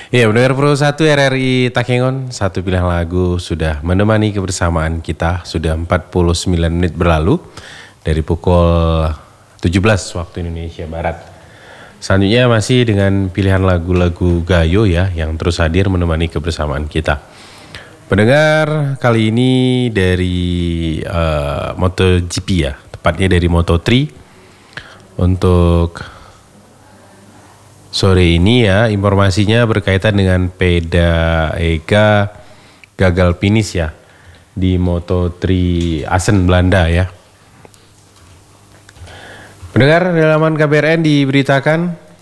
Ya, mendengar Pro 1 RRI Takengon, satu pilihan lagu sudah menemani kebersamaan kita. Sudah 49 menit berlalu dari pukul 17 waktu Indonesia Barat. Selanjutnya masih dengan pilihan lagu-lagu Gayo ya, yang terus hadir menemani kebersamaan kita. Pendengar kali ini dari MotoGP ya, tepatnya dari Moto3. Untuk sore ini ya, informasinya berkaitan dengan Peda Ega gagal finish ya di Moto3 Assen Belanda ya. Pendengar, di laman KBRN diberitakan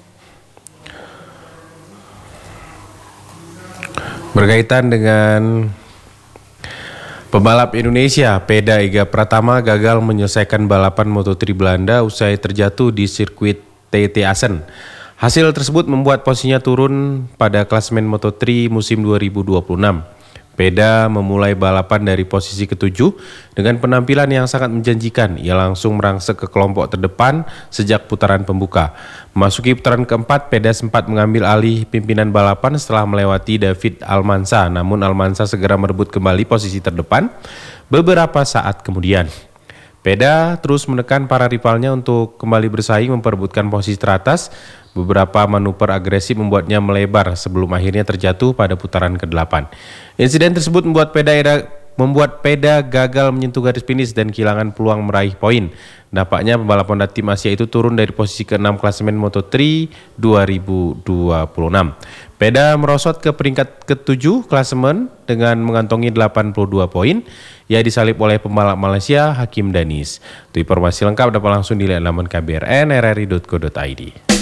berkaitan dengan pembalap Indonesia Peda Ega Pratama gagal menyelesaikan balapan Moto3 Belanda usai terjatuh di sirkuit TT Assen. Hasil tersebut membuat posisinya turun pada klasemen Moto3 musim 2026. Peda memulai balapan dari posisi ketujuh dengan penampilan yang sangat menjanjikan. Ia langsung merangsek ke kelompok terdepan sejak putaran pembuka. Memasuki putaran keempat, Peda sempat mengambil alih pimpinan balapan setelah melewati David Almansa. Namun Almansa segera merebut kembali posisi terdepan beberapa saat kemudian. Peda terus menekan para rivalnya untuk kembali bersaing memperebutkan posisi teratas. Beberapa manuver agresif membuatnya melebar sebelum akhirnya terjatuh pada putaran ke-8. Insiden tersebut membuat Peda gagal menyentuh garis finish dan kehilangan peluang meraih poin. Nampaknya pembalap Honda tim Asia itu turun dari posisi ke-6 klasemen Moto3 2026. Peda merosot ke peringkat ke-7 klasemen dengan mengantongi 82 poin. Ia disalip oleh pembalap Malaysia Hakim Danis. Untuk informasi lengkap dapat langsung dilihat laman KBRN rri.co.id.